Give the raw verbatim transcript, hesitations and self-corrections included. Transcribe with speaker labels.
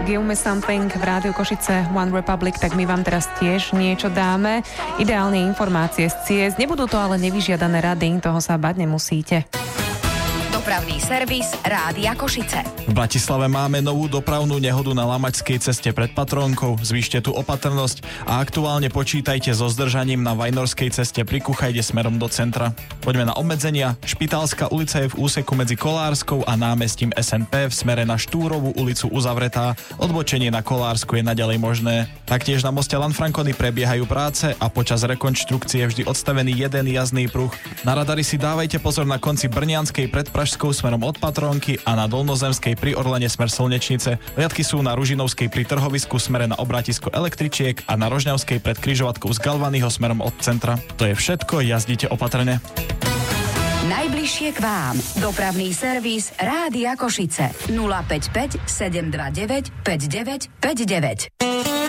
Speaker 1: Give Me Something v Rádiu Košice One Republic, tak my vám teraz tiež niečo dáme. Ideálne informácie z ciest. Nebudú to ale nevyžiadané rady, toho sa bať nemusíte.
Speaker 2: Dopravný servis Rádia Košice.
Speaker 3: V Bratislave máme novú dopravnú nehodu na Lamačskej ceste pred Patrónkou. Zvýšte tu opatrnosť a aktuálne počítajte so zdržaním na Vajnorskej ceste pri Kuchajde smerom do centra. Poďme na obmedzenia. Špitálska ulica je v úseku medzi Kolárskou a námestím es en pé v smere na Štúrovú ulicu uzavretá. Odbočenie na Kolársku je naďalej možné. Taktiež na moste Lanfrancony prebiehajú práce a počas rekonštrukcie je vždy odstavený jeden jazdný pruh. Na radari si dávajte pozor na konci Brnianskej pred Pražskou smerom od Patrónky a na Dolnozemskej pri Orlene smer Slnečnice. Riadky sú na Ružinovskej pri trhovisku smere na obratisko električiek a na Rožňavskej pred križovatkou z Galvanyho smerom od centra. To je všetko, jazdite opatrne.
Speaker 2: Najbližšie k vám. Dopravný servis Rádia Košice. nula päť päť sedem dva deväť päť deväť päť deväť.